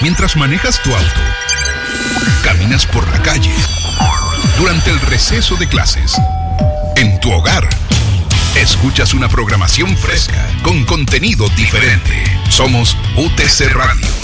mientras manejas tu auto, caminas por la calle, durante el receso de clases, en tu hogar. Escuchas una programación fresca, con contenido diferente. Somos UTC Radio.